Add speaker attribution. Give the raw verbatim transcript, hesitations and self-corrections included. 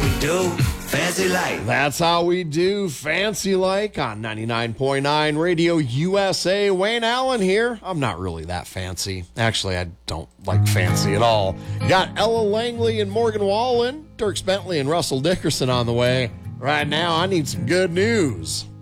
Speaker 1: we do. Fancy like.
Speaker 2: That's how we do Fancy Like on ninety-nine point nine Radio U S A. Wayne Allen here. I'm not really that fancy. Actually, I don't like fancy at all. Got Ella Langley and Morgan Wallen, Dirks Bentley and Russell Dickerson on the way. Right now, I need some good news.